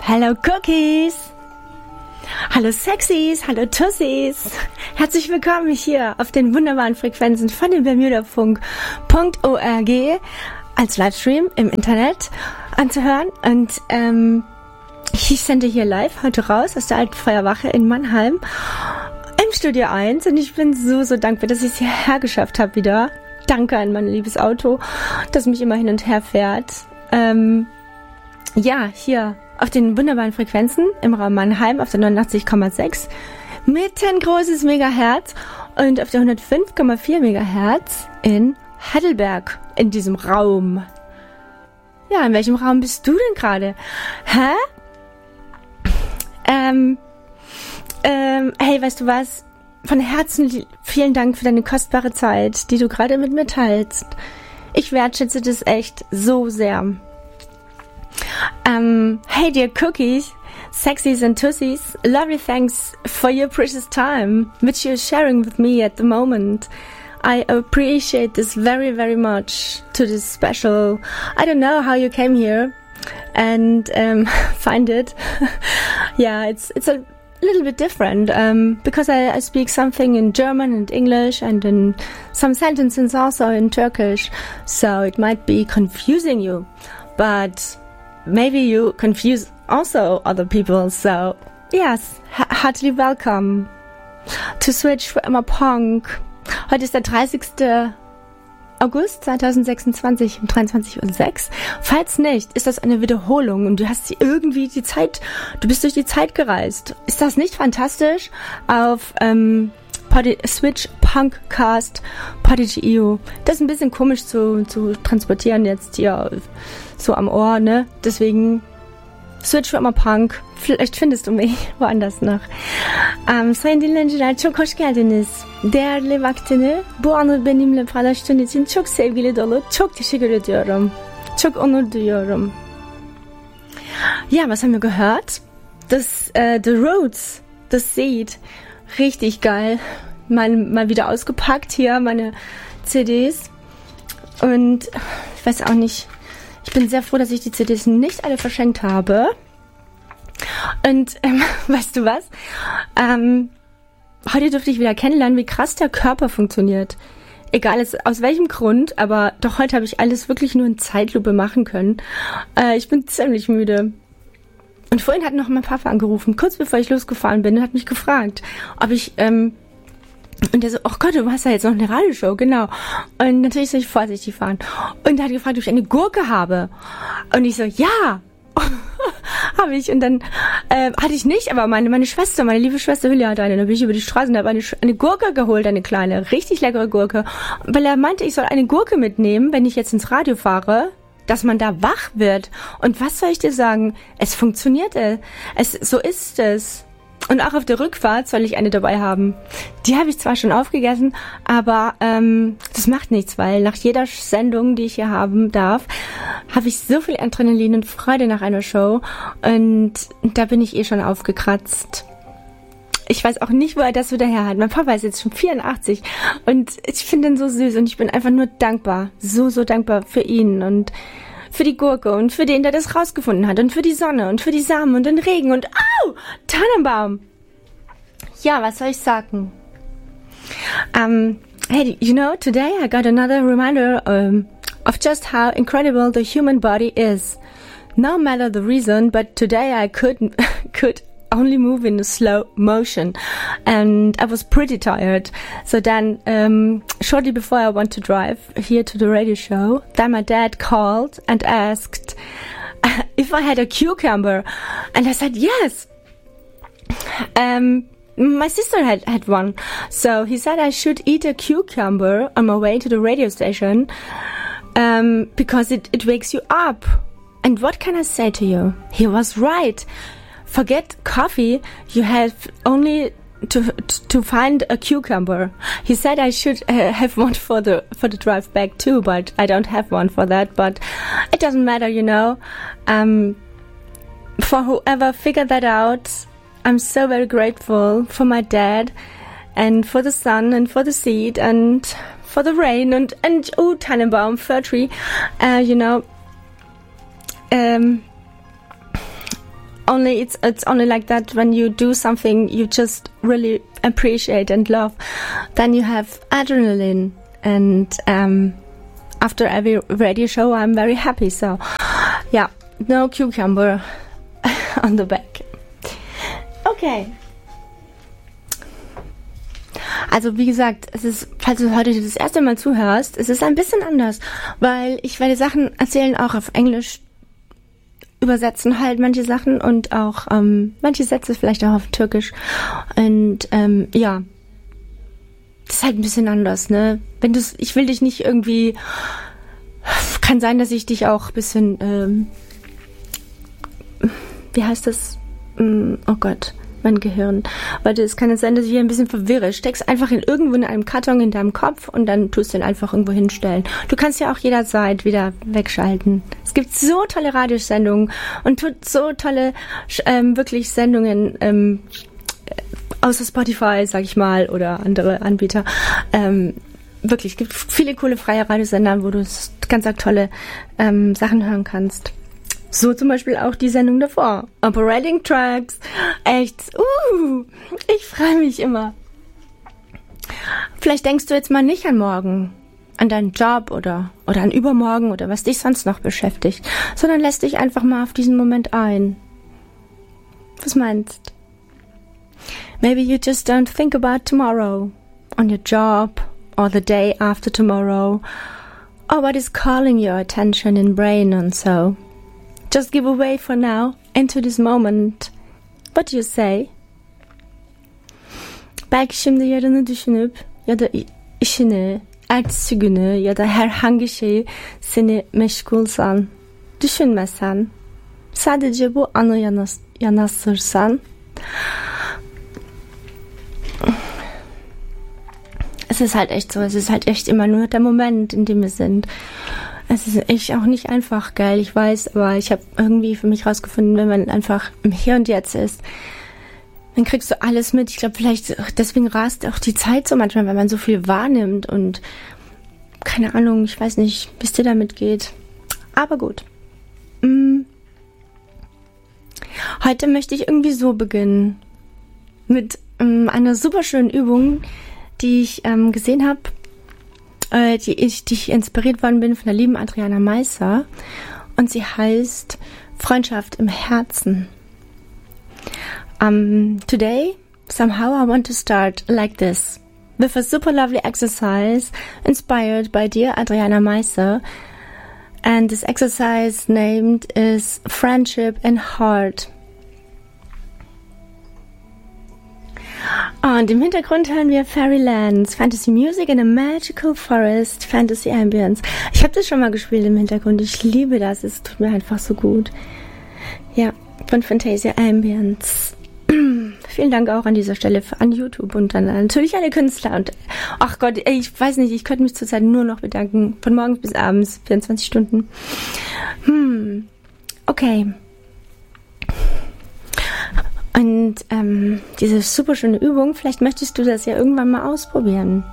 Hallo Cookies! Hallo Sexies, hallo Tussis! Herzlich willkommen hier auf den wunderbaren Frequenzen von dem bermudafunk.org als Livestream im Internet anzuhören. Und ich sende hier live heute raus aus der Alten Feuerwache in Mannheim im Studio 1 und ich bin so dankbar, dass ich es hierher geschafft habe wieder. Danke an mein liebes Auto, das mich immer hin und her fährt. Hier auf den wunderbaren Frequenzen im Raum Mannheim auf der 89,6 mittengroßes Megahertz und auf der 105,4 Megahertz in Heidelberg in diesem Raum. Ja, in welchem Raum bist du denn gerade? Hä? Hey, weißt du was? Von Herzen vielen Dank für deine kostbare Zeit, die du gerade mit mir teilst. Ich wertschätze das echt so sehr. Hey dear Cookies, Sexies and Tussies, lovely thanks for your precious time, which you're sharing with me at the moment. I appreciate this very, very much to this special, I don't know how you came here and find it. Yeah, it's a little bit different because I speak something in German and English and in some sentences also in Turkish, so it might be confusing you, but maybe you confuse also other people, so yes, heartily welcome to Switch for Emma Punk. Heute ist der 30. August 2026 um 23:06 Uhr. Falls nicht, ist das eine Wiederholung und du hast irgendwie du bist durch die Zeit gereist. Ist das nicht fantastisch? Auf Switch Punkcast Podigy.io. Das ist ein bisschen komisch zu transportieren jetzt hier so am Ohr, ne? Deswegen Switch for Emma Punk. Vielleicht findest du mich woanders noch. Sayın dinleyiciler, çok hoş geldiniz. Değerli vaktini bu anı benimle paylaştığın için çok sevgili dolu. Çok teşekkür ediyorum. Çok onur duyuyorum. Ja, was haben wir gehört? Das The Roots, das Seed. Richtig geil. Mal wieder ausgepackt hier, meine CDs. Und ich weiß auch nicht, ich bin sehr froh, dass ich die CDs nicht alle verschenkt habe. Und weißt du was? Heute durfte ich wieder kennenlernen, wie krass der Körper funktioniert. Egal aus welchem Grund, aber doch heute habe ich alles wirklich nur in Zeitlupe machen können. Ich bin ziemlich müde. Und vorhin hat noch mein Papa angerufen, kurz bevor ich losgefahren bin, und hat mich gefragt, ob ich und der so, oh Gott, du hast ja jetzt noch eine Radioshow, genau. Und natürlich soll ich vorsichtig fahren. Und er hat gefragt, ob ich eine Gurke habe. Und ich so, ja, habe ich. Und dann hatte ich nicht, aber meine Schwester, meine liebe Schwester Hülya hat eine. Dann bin ich über die Straße und habe eine Gurke geholt, eine kleine, richtig leckere Gurke. Weil er meinte, ich soll eine Gurke mitnehmen, wenn ich jetzt ins Radio fahre, dass man da wach wird. Und was soll ich dir sagen? Es funktioniert. So ist es. Und auch auf der Rückfahrt soll ich eine dabei haben. Die habe ich zwar schon aufgegessen, aber das macht nichts, weil nach jeder Sendung, die ich hier haben darf, habe ich so viel Adrenalin und Freude nach einer Show. Und da bin ich schon aufgekratzt. Ich weiß auch nicht, wo er das wieder her hat. Mein Papa ist jetzt schon 84 und ich finde ihn so süß und ich bin einfach nur dankbar. So dankbar für ihn und für die Gurke und für den, der das rausgefunden hat und für die Sonne und für die Samen und den Regen und au, Tannenbaum. Ja, was soll ich sagen? Hey, you know, today I got another reminder of just how incredible the human body is. No matter the reason, but today I could only move in a slow motion and I was pretty tired. So then shortly before I went to drive here to the radio show, then my dad called and asked if I had a cucumber, and I said yes. My sister had one, so he said I should eat a cucumber on my way to the radio station because it wakes you up. And what can I say to you? He was right. Forget coffee, you have only to find a cucumber. He said I should have one for the drive back too, but I don't have one for that, but it doesn't matter, you know. For whoever figured that out, I'm so very grateful for my dad and for the sun and for the seed and for the rain and oh, Tannenbaum, fir tree, you know. it's only like that when you do something you just really appreciate and love, then you have adrenaline, and after every radio show I'm very happy. So yeah, no cucumber on the back. Okay. Also wie gesagt, es ist, falls du heute das erste Mal zuhörst, es ist ein bisschen anders, weil ich werde Sachen erzählen, auch auf Englisch übersetzen halt manche Sachen und auch manche Sätze vielleicht auch auf Türkisch. Und ja, das ist halt ein bisschen anders, ne? Ich will dich nicht irgendwie, kann sein, dass ich dich auch ein bisschen, wie heißt das? Oh Gott, mein Gehirn. Warte, es kann jetzt sein, dass ich hier ein bisschen verwirre. Steck's einfach irgendwo in einem Karton in deinem Kopf und dann tust du ihn einfach irgendwo hinstellen. Du kannst ja auch jederzeit wieder wegschalten. Es gibt so tolle Radiosendungen und so tolle, wirklich Sendungen, außer Spotify, sag ich mal, oder andere Anbieter. Wirklich, es gibt viele coole freie Radiosender, wo du ganz tolle Sachen hören kannst. So zum Beispiel auch die Sendung davor. Operating Tracks. Echt. Ich freue mich immer. Vielleicht denkst du jetzt mal nicht an morgen, an deinen Job oder an übermorgen oder was dich sonst noch beschäftigt, sondern lässt dich einfach mal auf diesen Moment ein. Was meinst? Maybe you just don't think about tomorrow, on your job or the day after tomorrow, or what is calling your attention in brain and so. Just give away for now into this moment. What do you say? Belki şimdi yarını düşünüp ya da işini, ertesi günü ya da herhangi şeyi seni meşgulsan, düşünmesen, sadece bu anı yanaştırsan. Es ist halt echt so, es ist halt echt immer nur der Moment, in dem wir sind. Es ist echt auch nicht einfach, geil, ich weiß, aber ich habe irgendwie für mich rausgefunden, wenn man einfach im Hier und Jetzt ist, dann kriegst du alles mit. Ich glaube, vielleicht deswegen rast auch die Zeit so manchmal, weil man so viel wahrnimmt und keine Ahnung, ich weiß nicht, wie es dir damit geht. Aber gut. Heute möchte ich irgendwie so beginnen. Mit einer super schönen Übung, die ich gesehen habe, die ich inspiriert worden bin von der lieben Adriana Meiser. Und sie heißt Freundschaft im Herzen. Today, somehow I want to start like this, with a super lovely exercise inspired by dear Adriana Meiser. And this exercise named is Friendship in Heart. Und im Hintergrund hören wir Fairylands, Fantasy Music in a Magical Forest, Fantasy Ambience. Ich habe das schon mal gespielt im Hintergrund. Ich liebe das. Es tut mir einfach so gut. Ja, von Fantasia Ambience. Vielen Dank auch an dieser Stelle an YouTube und dann natürlich alle Künstler. Und ach Gott, ey, ich weiß nicht, ich könnte mich zurzeit nur noch bedanken. Von morgens bis abends, 24 Stunden. Okay. Und diese super schöne Übung, vielleicht möchtest du das ja irgendwann mal ausprobieren.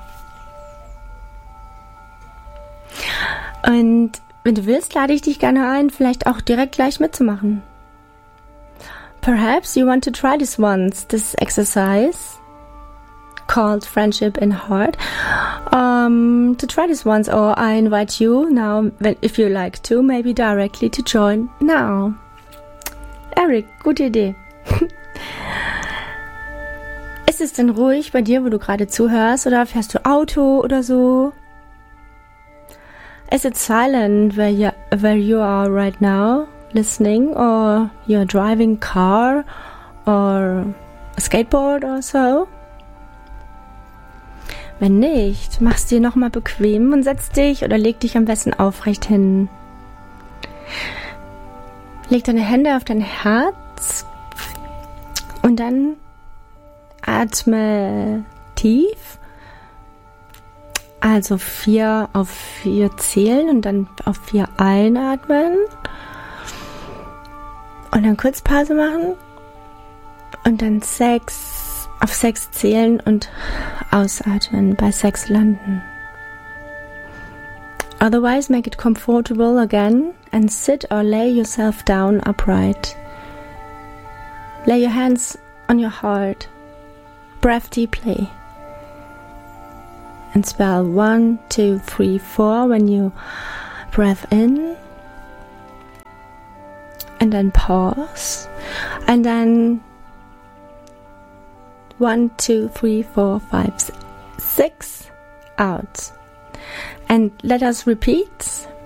Und wenn du willst, lade ich dich gerne ein, vielleicht auch direkt gleich mitzumachen. Perhaps you want to try this once, this exercise called Friendship in Heart. To try this once, or I invite you now, if you like to, maybe directly to join now. Eric, gute Idee. Ist es denn ruhig bei dir, wo du gerade zuhörst, oder fährst du Auto oder so? Is it silent where you are right now, listening, or you're driving car or a skateboard or so? Wenn nicht, mach's dir nochmal bequem und setz dich oder leg dich am besten aufrecht hin. Leg deine Hände auf dein Herz und dann atme tief. Also 4 auf 4 zählen und dann auf 4 einatmen. Und dann kurz Pause machen. Und dann 6 auf 6 zählen und ausatmen, bei 6 landen. Otherwise, make it comfortable again and sit or lay yourself down upright. Lay your hands on your heart. Breath deeply. And spell 1, 2, 3, 4 when you breath in. And then pause. And then 1, 2, 3, 4, 5, 6 out. And let us repeat.